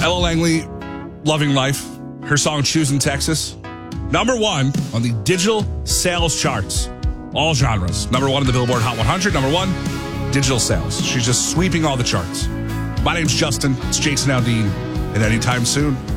Ella Langley, Loving Life. Her song Choosing Texas. Number 1 on the digital sales charts. All genres. Number 1 in the Billboard Hot 100. Number 1, digital sales. She's just sweeping all the charts. My name's Justin. It's Jason Aldean. And anytime soon.